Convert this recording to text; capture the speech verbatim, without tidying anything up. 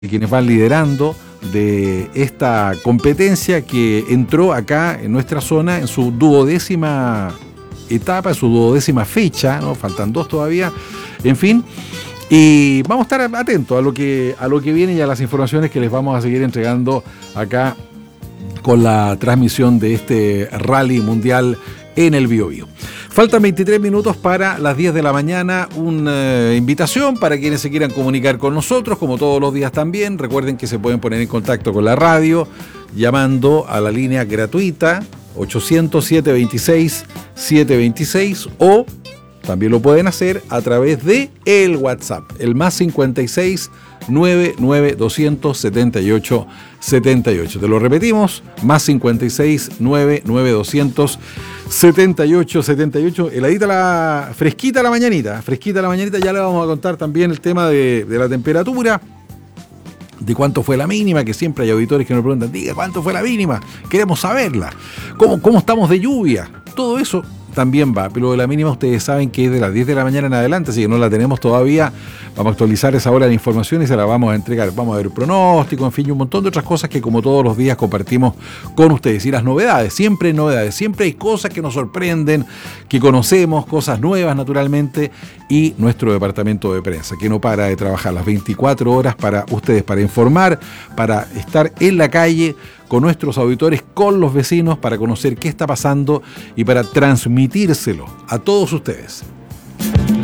quienes van liderando de esta competencia que entró acá en nuestra zona en su duodécima etapa, en su duodécima fecha, ¿no? Faltan dos todavía, en fin. Y vamos a estar atentos a lo que, a lo que viene y a las informaciones que les vamos a seguir entregando acá con la transmisión de este rally mundial en el Biobío. Faltan veintitrés minutos para las diez de la mañana. Una invitación para quienes se quieran comunicar con nosotros, como todos los días también. Recuerden que se pueden poner en contacto con la radio llamando a la línea gratuita ochocientos, setecientos veintiséis, setecientos veintiséis o también lo pueden hacer a través de el WhatsApp, el más cincuenta y seis, noventa y nueve, doscientos setenta y ocho, setenta y ocho. Te lo repetimos, más cincuenta y seis, noventa y nueve, doscientos setenta y ocho, setenta y ocho. Heladita la, fresquita la mañanita, fresquita la mañanita. Ya le vamos a contar también el tema de, de la temperatura, de cuánto fue la mínima, que siempre hay auditores que nos preguntan, diga, ¿cuánto fue la mínima? Queremos saberla. ¿Cómo, cómo estamos de lluvia? Todo eso también va, pero de la mínima ustedes saben que es de las diez de la mañana en adelante, así que no la tenemos todavía. Vamos a actualizar esa hora de información y se la vamos a entregar. Vamos a ver pronóstico, en fin, y un montón de otras cosas que como todos los días compartimos con ustedes. Y las novedades, siempre hay novedades, siempre hay cosas que nos sorprenden, que conocemos, cosas nuevas naturalmente, y nuestro departamento de prensa, que no para de trabajar las veinticuatro horas para ustedes, para informar, para estar en la calle con nuestros auditores, con los vecinos, para conocer qué está pasando y para transmitírselo a todos ustedes.